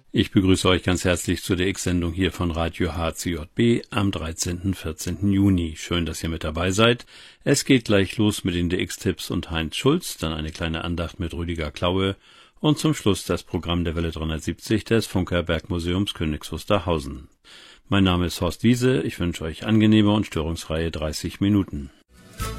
Ich begrüße euch ganz herzlich zu der X-Sendung hier von Radio HCJB am 13. 14. Juni. Schön, dass ihr mit dabei seid. Es geht gleich los mit den DX-Tipps und Heinz Schulz, dann eine kleine Andacht mit Rüdiger Klaue und zum Schluss das Programm der Welle 370 des Funker Bergmuseums Königs Wusterhausen. Mein Name ist Horst Wiese, ich wünsche euch angenehme und störungsfreie 30 Minuten.